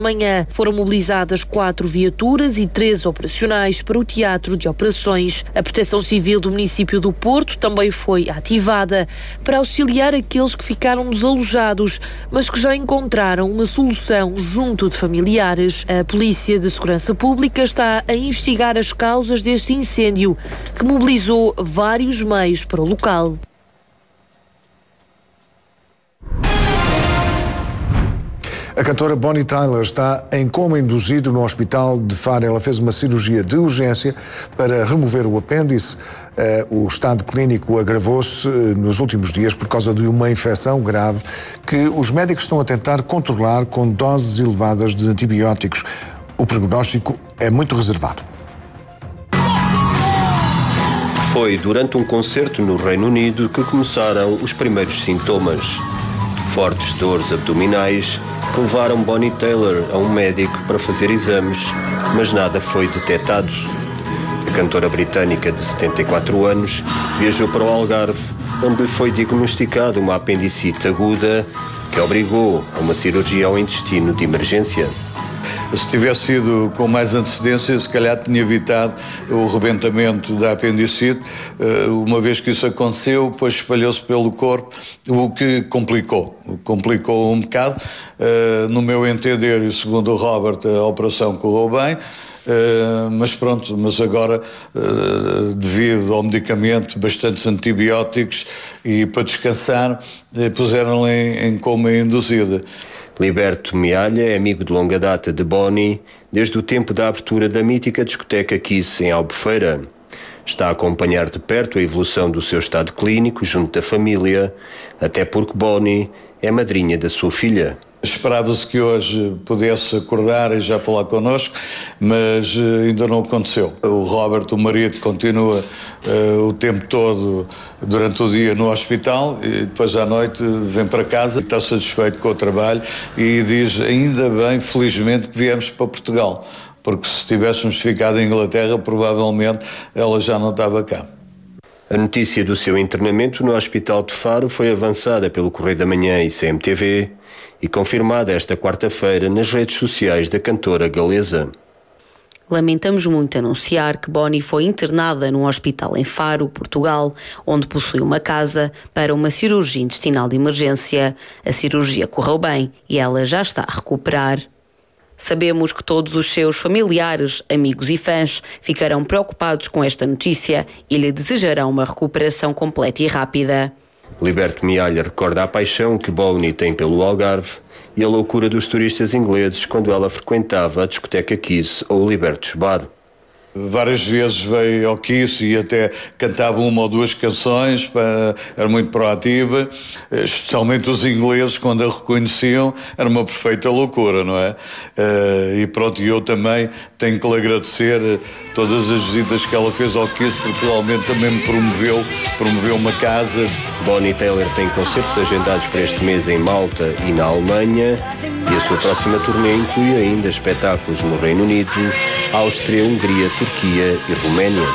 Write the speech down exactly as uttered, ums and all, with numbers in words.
Amanhã foram mobilizadas quatro viaturas e três operacionais para o Teatro de Operações. A Proteção Civil do município do Porto também foi ativada para auxiliar aqueles que ficaram desalojados, mas que já encontraram uma solução junto de familiares. A Polícia de Segurança Pública está a investigar as causas deste incêndio, que mobilizou vários meios para o local. A cantora Bonnie Tyler está em coma induzido no hospital de Faro. Ela fez uma cirurgia de urgência para remover o apêndice. O estado clínico agravou-se nos últimos dias por causa de uma infecção grave que os médicos estão a tentar controlar com doses elevadas de antibióticos. O prognóstico é muito reservado. Foi durante um concerto no Reino Unido que começaram os primeiros sintomas. Fortes dores abdominais que levaram Bonnie Tyler a um médico para fazer exames, mas nada foi detectado. A cantora britânica de setenta e quatro anos viajou para o Algarve, onde lhe foi diagnosticada uma apendicite aguda que obrigou a uma cirurgia ao intestino de emergência. Se tivesse sido com mais antecedência, se calhar tinha evitado o rebentamento da apendicite, uma vez que isso aconteceu, depois espalhou-se pelo corpo, o que complicou, complicou um bocado. No meu entender, e segundo o Robert, a operação correu bem, mas pronto, mas agora, devido ao medicamento, bastantes antibióticos, e para descansar, puseram-lhe em, em coma induzida. Liberto Mialha é amigo de longa data de Bonnie, desde o tempo da abertura da mítica discoteca Kiss em Albufeira. Está a acompanhar de perto a evolução do seu estado clínico junto da família, até porque Bonnie é madrinha da sua filha. Esperava-se que hoje pudesse acordar e já falar connosco, mas ainda não aconteceu. O Robert, o marido, continua uh, o tempo todo, durante o dia, no hospital e depois à noite vem para casa, está satisfeito com o trabalho e diz, ainda bem, felizmente, que viemos para Portugal, porque se tivéssemos ficado em Inglaterra, provavelmente ela já não estava cá. A notícia do seu internamento no Hospital de Faro foi avançada pelo Correio da Manhã e C M T V e confirmada esta quarta-feira nas redes sociais da cantora galesa. Lamentamos muito anunciar que Bonnie foi internada num hospital em Faro, Portugal, onde possui uma casa para uma cirurgia intestinal de emergência. A cirurgia correu bem e ela já está a recuperar. Sabemos que todos os seus familiares, amigos e fãs ficarão preocupados com esta notícia e lhe desejarão uma recuperação completa e rápida. Liberto Mialha recorda a paixão que Bonnie tem pelo Algarve e a loucura dos turistas ingleses quando ela frequentava a discoteca Kiss ou o Libertos Bar. Várias vezes veio ao Kiss e até cantava uma ou duas canções, para, era muito proativa, especialmente os ingleses, quando a reconheciam, era uma perfeita loucura, não é? E pronto, eu também tenho que lhe agradecer todas as visitas que ela fez ao Kiss, porque realmente também me promoveu, promoveu uma casa. Bonnie Tyler tem concertos agendados para este mês em Malta e na Alemanha, e a sua próxima turnê inclui ainda espetáculos no Reino Unido, Áustria, Hungria, Turquia e Roménia.